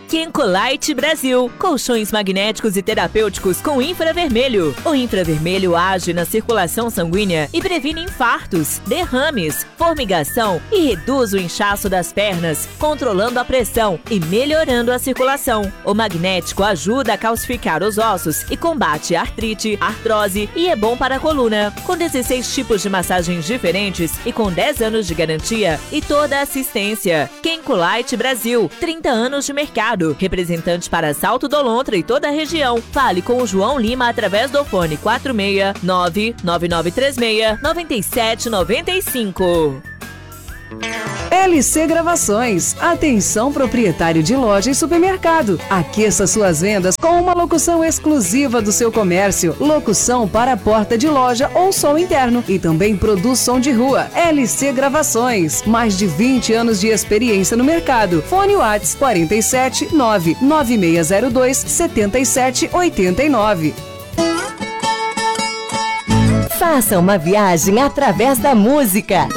Kenkolite Brasil, colchões magnéticos e terapêuticos com infravermelho. O infravermelho age na circulação sanguínea e previne infartos, derrames, formigação e reduz o inchaço das pernas, controlando a pressão e melhorando a circulação. O magnético ajuda a calcificar os ossos e combate artrite, artrose e é bom para a coluna. Com 16 tipos de massagens diferentes e com 10 anos de garantia e toda a assistência. Kenkolite Brasil, 30 anos de mercado. Representante para Salto do Lontra e toda a região. Fale com o João Lima através do fone 469-9936-9795. LC Gravações. Atenção, proprietário de loja e supermercado. Aqueça suas vendas com uma locução exclusiva do seu comércio. Locução para a porta de loja ou som interno. E também produz som de rua. LC Gravações. Mais de 20 anos de experiência no mercado. Fone Whats 47 99602 7789. Faça uma viagem através da música.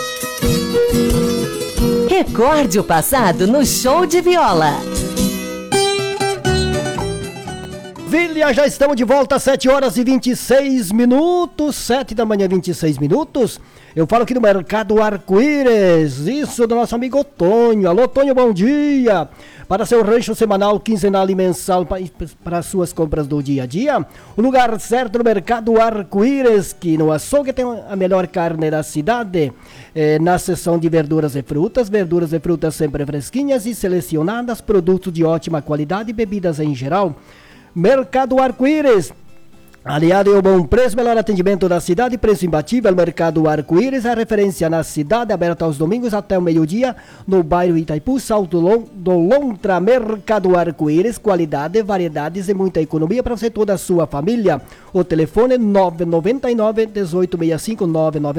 Recorde o passado no Show de Viola. Vilha, já estamos de volta às 7 horas e 26 minutos, 7 da manhã, 26 minutos. Eu falo aqui do Mercado Arco-Íris, isso do nosso amigo Tonho. Alô, Tonho, bom dia. Para seu rancho semanal, quinzenal e mensal, para suas compras do dia a dia, o lugar certo no Mercado Arco-Íris, que no açougue tem a melhor carne da cidade. Na seção de verduras e frutas sempre fresquinhas e selecionadas, produtos de ótima qualidade e bebidas em geral. Mercado Arco-Íris, aliado ao bom preço, melhor atendimento da cidade, preço imbatível. Mercado Arco-Íris, a referência na cidade, aberta aos domingos até o meio-dia, no bairro Itaipu, Salto do Lontra. Mercado Arco-Íris, qualidade, variedades e muita economia para você e toda a sua família. O telefone é 999-1865,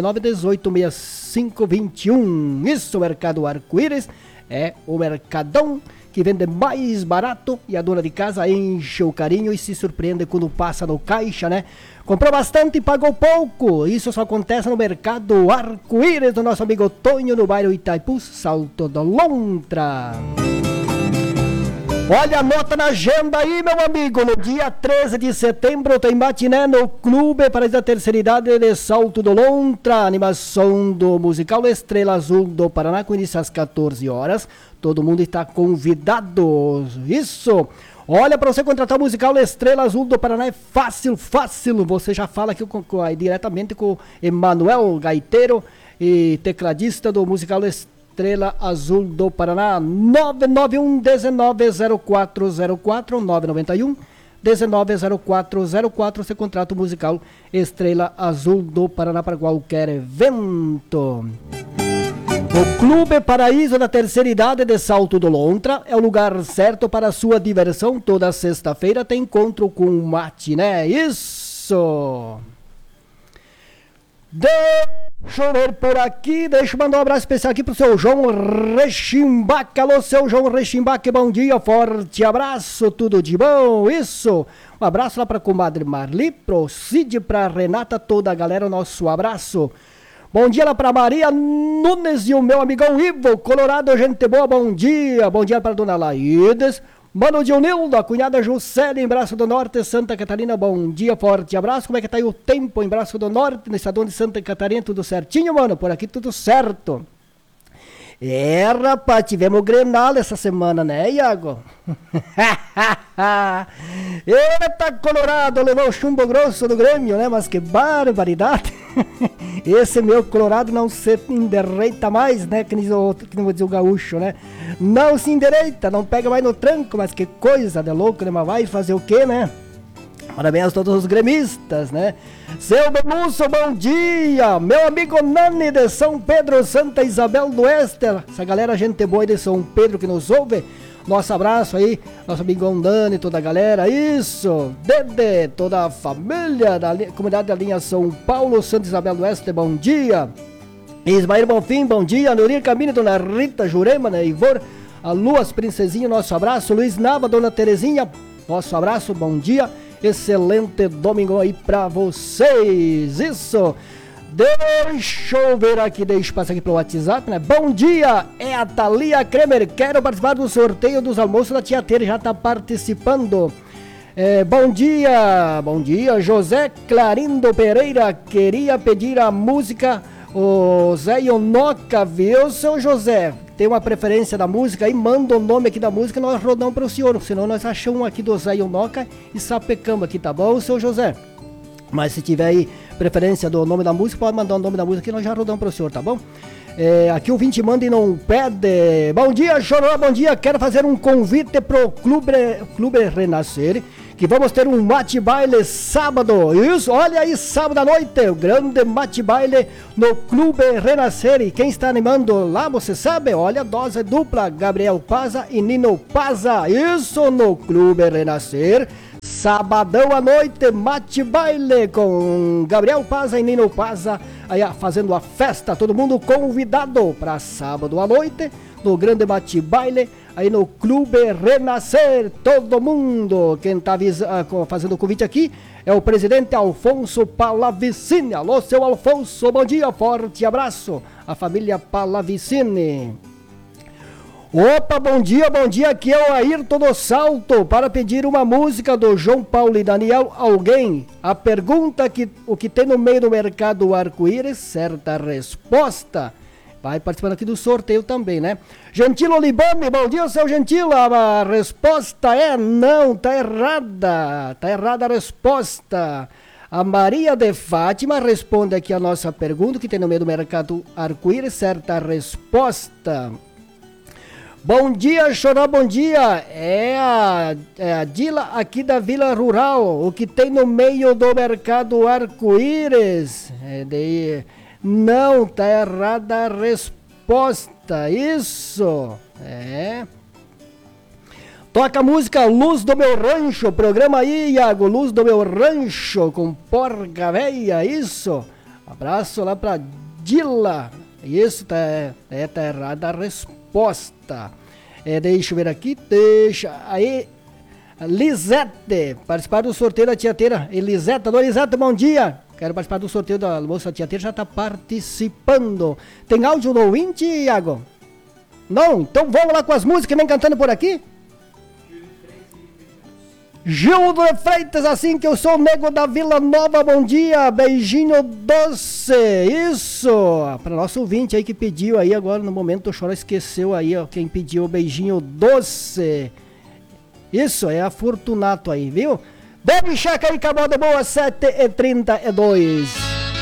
999-1865-21. Isso, Mercado Arco-Íris, é o mercadão que vende mais barato e a dona de casa enche o carinho e se surpreende quando passa no caixa, né? Comprou bastante e pagou pouco. Isso só acontece no Mercado Arco-Íris do nosso amigo Tonho, no bairro Itaipu, Salto do Lontra. Olha a nota na agenda aí, meu amigo. No dia 13 de setembro tem matiné no Clube para a terceira idade de Salto do Lontra. Animação do musical Estrela Azul do Paraná, com início às 14 horas. Todo mundo está convidado. Isso! Olha, para você contratar o musical Estrela Azul do Paraná é fácil, fácil. Você já fala aqui diretamente com o Emanuel, gaiteiro e tecladista do musical Estrela Azul do Paraná. 991-190404, 991-190404. Você contrata o musical Estrela Azul do Paraná para qualquer evento. O Clube Paraíso da Terceira Idade de Salto do Lontra é o lugar certo para a sua diversão. Toda sexta-feira tem encontro com matiné. Isso! Deixa eu ver por aqui, deixa eu mandar um abraço especial aqui pro seu João Rechimbaque. Alô, seu João Rechimbaque, bom dia, forte abraço, tudo de bom, isso. Um abraço lá pra comadre Marli, pro Cid, pra Renata, toda a galera, nosso abraço. Bom dia lá pra Maria Nunes e o meu amigão Ivo, Colorado, gente boa, bom dia. Bom dia pra dona Laides, mano Dionildo, a cunhada Juscelia em Braço do Norte, Santa Catarina, bom dia, forte abraço. Como é que tá aí o tempo em Braço do Norte, no estado de Santa Catarina, tudo certinho, mano? Por aqui tudo certo. Rapaz, tivemos Grenal essa semana, né, Iago? Eita, Colorado, levou o chumbo grosso do Grêmio, né? Mas que barbaridade. Esse meu Colorado não se endireita mais, né? Que não vou dizer o gaúcho, né? Não se endireita, não pega mais no tranco, mas que coisa de louco, né? Mas vai fazer o quê, né? Parabéns a todos os gremistas, né? Seu Belusso, bom dia! Meu amigo Nani de São Pedro, Santa Isabel do Oeste. Essa galera, gente boa de São Pedro que nos ouve. Nosso abraço aí, nosso amigão Nani, toda a galera. Isso! Dede, toda a família da comunidade da linha São Paulo, Santa Isabel do Oeste, bom dia! Ismael Bonfim, bom dia! Neurir Camino, dona Rita Jurema, né? Ivor, a Luas Princesinha, nosso abraço. Luiz Nava, dona Terezinha, nosso abraço, bom dia! Excelente domingo aí pra vocês. Isso. Deixa eu ver aqui, deixa eu passar aqui pro WhatsApp, né? Bom dia, é a Thalia Kremer, quero participar do sorteio dos almoços da tia Tere, já tá participando. Bom dia, José Clarindo Pereira, queria pedir a música, o Zé Ionoca, viu, seu José? Tem uma preferência da música aí, manda o nome aqui da música, nós rodamos para o senhor, senão nós achamos aqui do Zé Ionoca e sapecamos aqui, tá bom, seu José? Mas se tiver aí preferência do nome da música, pode mandar o nome da música que nós já rodamos para o senhor, tá bom? Aqui o 20 manda e não pede. Bom dia, Choró, bom dia. Quero fazer um convite pro Clube Renascer, que vamos ter um mate-baile sábado. Isso, olha aí, sábado à noite, o grande mate-baile no Clube Renascer. E quem está animando lá, você sabe? Olha, dose dupla, Gabriel Paza e Nino Paza. Isso, no Clube Renascer. Sabadão à noite, mate-baile com Gabriel Paza e Nino Paza, aí fazendo a festa, todo mundo convidado para sábado à noite, no grande mate-baile, aí no Clube Renascer, todo mundo. Quem está fazendo o convite aqui é o presidente Alfonso Pallavicini. Alô, seu Alfonso, bom dia, forte abraço, a família Pallavicini. Opa, bom dia, aqui é o Ayrton do Salto, para pedir uma música do João Paulo e Daniel, Alguém. A pergunta o que tem no meio do mercado arco-íris, certa resposta. Vai participando aqui do sorteio também, né? Gentilo Libame, bom dia, seu Gentilo, a resposta é não, tá errada a resposta. A Maria de Fátima responde aqui a nossa pergunta, o que tem no meio do mercado arco-íris, certa resposta. Bom dia, Choró, bom dia. É a Dila aqui da Vila Rural. O que tem no meio do mercado arco-íris? Não, tá errada a resposta. Isso. Toca a música Luz do Meu Rancho. Programa aí, Iago. Luz do Meu Rancho com Porca Véia. Isso. Abraço lá pra Dila. Isso, tá errada a resposta. Deixa eu ver aqui, aí, Lisete, participar do sorteio da tia Teira. Elisete, alô Lisete, bom dia. Quero participar do sorteio da moça tia Teira, já está participando. Tem áudio no ouvinte, Iago? Não? Então vamos lá com as músicas, vem cantando por aqui. Gil de Freitas, assim que eu sou o nego da Vila Nova, bom dia, beijinho doce, isso, para nosso ouvinte aí que pediu aí agora no momento, o Chora esqueceu aí, ó, quem pediu o beijinho doce, isso, é a Fortunato aí, viu? Deve chacar aí, acabou de boa, 7h32.